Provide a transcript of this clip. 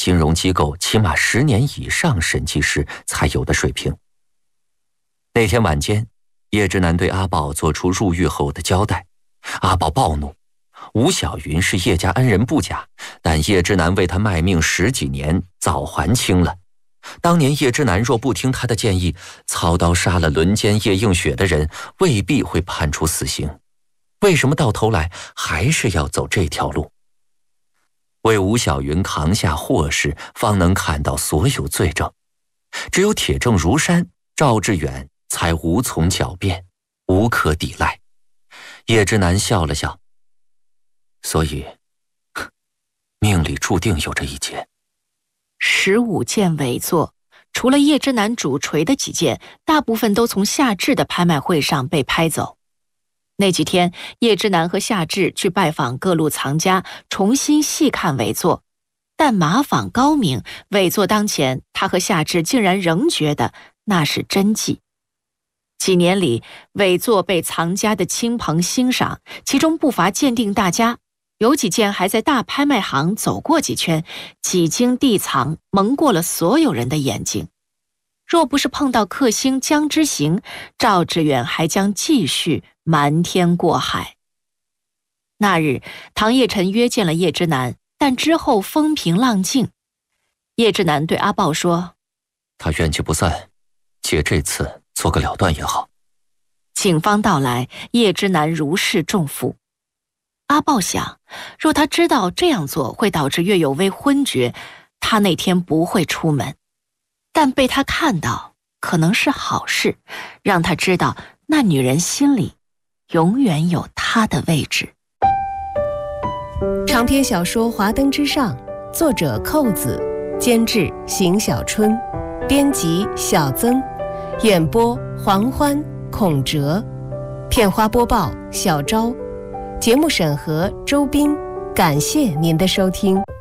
金融机构起码10年以上审计师才有的水平。那天晚间，叶之南对阿宝做出入狱后的交代。阿宝暴怒，吴小云是叶家恩人不假，但叶之南为他卖命10几年，早还清了。当年叶之南若不听他的建议，操刀杀了轮奸叶映雪的人，未必会判处死刑。为什么到头来还是要走这条路？为吴小云扛下祸事，方能看到所有罪证。只有铁证如山，赵志远才无从狡辩，无可抵赖。叶之南笑了笑，所以命里注定有这一劫。 15件伪作，除了叶之南主锤的几件，大部分都从夏至的拍卖会上被拍走。那几天，叶之南和夏至去拜访各路藏家，重新细看伪作。但马坊高明，伪作当前，他和夏至竟然仍觉得那是真迹。几年里，伪作被藏家的亲朋欣赏，其中不乏鉴定大家，有几件还在大拍卖行走过几圈，几经地藏，蒙过了所有人的眼睛。若不是碰到克星江之行，赵志远还将继续瞒天过海。那日，唐叶晨约见了叶之南，但之后风平浪静。叶之南对阿豹说：“ 他怨气不散，借这次做个了断也好。” 警方到来，叶之南如释重负。阿豹想，若他知道这样做会导致岳有为昏厥，他那天不会出门。但被他看到，可能是好事，让他知道那女人心里永远有他的位置。 长篇小说《华灯之上》，作者寇子，监制邢小春，编辑小曾，演播黄欢、孔哲，片花播报小昭，节目审核周斌。感谢您的收听。